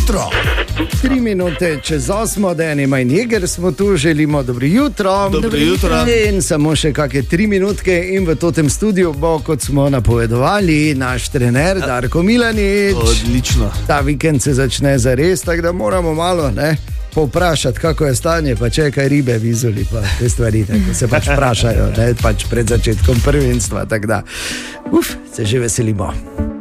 jutro. 3 minute čez 8, Dani Majniger smo tu, želimo dobro jutro. Dobro jutro. In samo še kakšne 3 minutke in v tem studiu bo, kot smo napovedovali, naš trener Darko Milanič. Odlično. Ta vikend se začne zares, tako da moramo malo povprašati, kako je stanje, pa če je kaj ribe vizuli, pa te stvari, tako se pač vprašajo, pač pred začetkom prvenstva, tako da se že veselimo.